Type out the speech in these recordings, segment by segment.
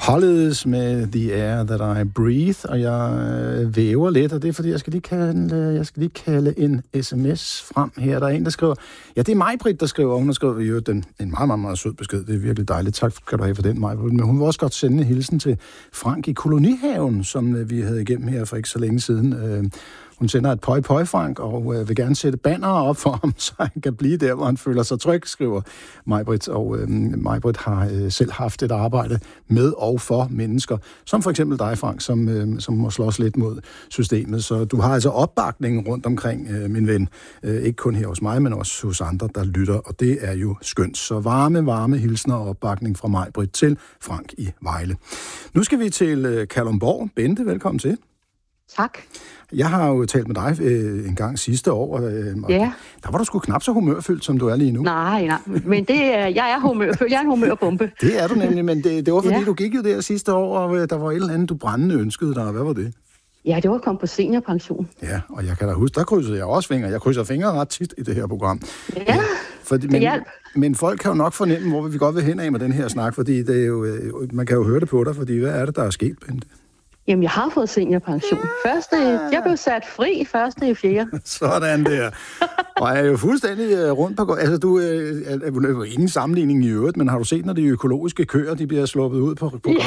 Hollies med The Air That I Breathe, og jeg væver lidt, og det er fordi, jeg skal lige kalde en sms frem her. Der er en, der skriver, ja, det er Maj-Britt, der skriver, hun har skrevet jo en meget, meget, meget sød besked, det er virkelig dejligt, tak skal du have for den, Maj-Britt, men hun vil også godt sende en hilsen til Frank i Kolonihaven, som vi havde igennem her for ikke så længe siden. Hun sender et pøj, Frank, og vil gerne sætte bannere op for ham, så han kan blive der, hvor han føler sig tryg, skriver Maj-Britt. Og Maj-Britt har selv haft et arbejde med og for mennesker, som for eksempel dig, Frank, som må slås lidt mod systemet. Så du har altså opbakning rundt omkring, min ven. Ikke kun her hos mig, men også hos andre, der lytter, og det er jo skønt. Så varme hilsner og opbakning fra Maj-Britt til Frank i Vejle. Nu skal vi til Kalundborg. Bente, velkommen til. Tak. Jeg har jo talt med dig en gang sidste år, og der var du sgu knap så humørfyldt, som du er lige nu. Nej, men jeg er humørfyldt. Jeg er en humørbombe. Det er du nemlig, men det var fordi, du gik jo der sidste år, og der var et eller andet, du brændende ønskede dig. Hvad var det? Ja, det var at komme på seniorpension. Ja, og jeg kan da huske, der krydsede jeg også fingre. Jeg krydser fingre ret tit i det her program. Ja, det hjalp. Men folk kan jo nok fornemme, hvor vi godt vil hen af med den her snak, fordi det er jo, man kan jo høre det på dig, fordi hvad er det, der er sket, Bente? Jamen, jeg har fået seniorpension. Jeg blev sat fri 1.4. Sådan der. Og jeg er jo fuldstændig rundt på... Altså, du er jo ingen sammenligning i øvrigt, men har du set, når de økologiske køer, de bliver sluppet ud på græs?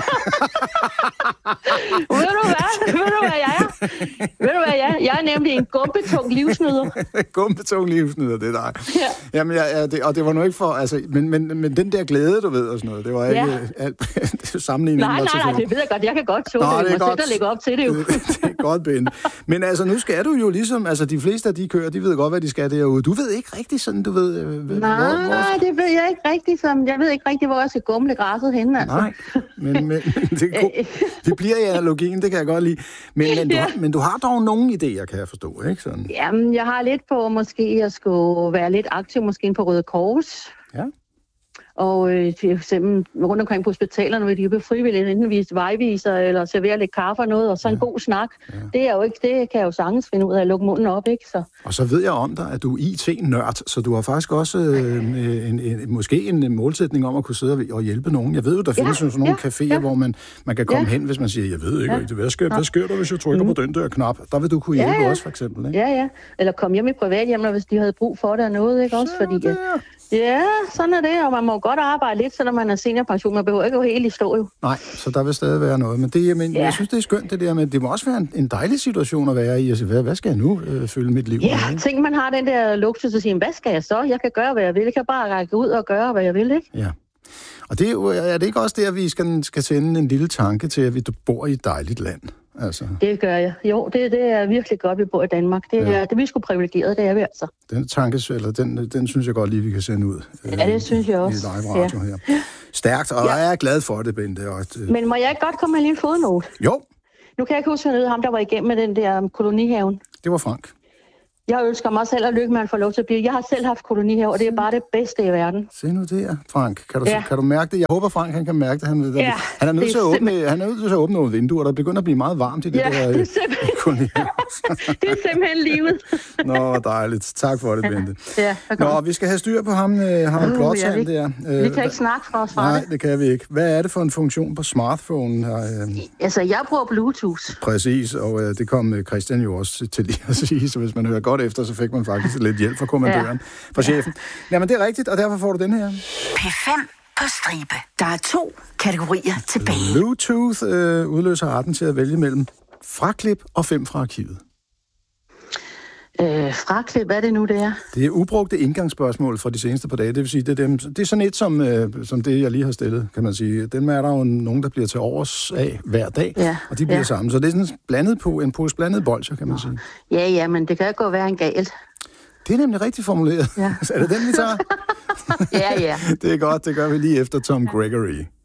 Ved du hvad jeg er? Jeg er nemlig en gumpetung livsnyder. Gumpetung livsnyder, det er dig. Ja. Jamen, og det var nu ikke for... Altså, men den der glæde, du ved, og sådan noget, det var ikke alt sammenligning. Nej, det ved jeg godt. Jeg kan godt tåle det. Jeg må sætte og lægge op til det jo. Det er godt, Bente. Men altså, nu skal du jo ligesom... Altså, de fleste af de køer, de ved godt, hvad de skal derude. Du ved ikke rigtig sådan, du ved... Nej, det ved jeg ikke rigtig. Jeg ved ikke rigtig, hvor jeg skal gumle græsset henne, altså. Nej, men det bliver i analogien, det kan jeg godt lide. Men du har dog nogle idéer, kan jeg forstå, ikke sådan? Jamen, jeg har lidt på måske at skulle være lidt aktiv, måske på Røde Kors. Ja. Og for eksempel rundt omkring på hospitalerne, hvor de kan frivilligt enten vise vejviser eller servere lidt kaffe og noget, og så en god snak. Ja. Det er jo ikke, det kan jeg jo sagtens finde ud af at lukke munden op, ikke? Så. Og så ved jeg om dig, at du er IT-nørd, så du har faktisk også måske en målsætning om at kunne sidde og hjælpe nogen. Jeg ved jo, der findes jo sådan nogle caféer, hvor man kan komme hen, hvis man siger, jeg ved ikke rigtig, hvad sker der, hvis jeg trykker på den der knap? Der vil du kunne hjælpe også, for eksempel, ikke? Ja. Eller komme hjem i privathjem, hvis de havde brug for det og noget, ikke? Også fordi... Ja, sådan er det, og man må godt arbejde lidt, selvom man er seniorpension. Man behøver ikke jo helt i stå, jo. Nej, så der vil stadig være noget. Men jeg synes, det er skønt, det der med, det må også være en dejlig situation at være i. Altså, hvad skal jeg nu følge mit liv? Ja, tænk, man har den der luksus at sige, hvad skal jeg så? Jeg kan gøre, hvad jeg vil. Jeg kan bare række ud og gøre, hvad jeg vil, ikke? Ja. Og det er det ikke også der, vi skal sende en lille tanke til, at vi bor i et dejligt land? Altså. Det gør jeg. Jo, det er virkelig godt, vi bor i Danmark. Det er vi sgu privilegeret, det er vi altså. Den tanke, eller den synes jeg godt lige, vi kan sende ud. Ja, det synes jeg også. I live radio her. Stærkt, og jeg er glad for det, Bente. Men må jeg ikke godt komme med en lille fodnote? Jo. Nu kan jeg ikke huske ham, der var igennem med den der kolonihaven. Det var Frank. Jeg ønsker mig selv at lykke med, at han får lov til at blive. Jeg har selv haft kolonihave, og det er bare det bedste i verden. Se nu det, Frank. Kan du mærke det? Jeg håber, Frank han kan mærke det. Han er nødt til at åbne nogle vinduer, der begynder at blive meget varmt i det der det er simpelthen livet. Nå, dejligt. Tak for det, Bente. Nå, vi skal have styr på ham Blåtand der. Vi kan ikke snakke fra os. Nej, det kan vi ikke. Hvad er det for en funktion på smartphone? Altså, jeg bruger Bluetooth. Præcis, og det kom Christian jo også til lige at sige, så hvis man hører godt efter, så fik man faktisk lidt hjælp fra kommandøren, fra chefen. Jamen, det er rigtigt, og derfor får du den her. P5 på stribe. Der er 2 kategorier tilbage. Bluetooth udløser retten til at vælge mellem fraklip og 5 fra arkivet. Fraklip, hvad er det nu, det er? Det er ubrugte indgangsspørgsmål fra de seneste par dage. Det vil sige, det er sådan et som det, jeg lige har stillet, kan man sige. Den er der jo nogen, der bliver til overs af hver dag, og de bliver sammen. Så det er sådan en pose blandet bolcher, kan man sige. Ja, men det kan ikke gå være en galt. Det er nemlig rigtigt formuleret. Ja. Er det den, vi tager? Ja. Det er godt, det gør vi lige efter Tom Gregory.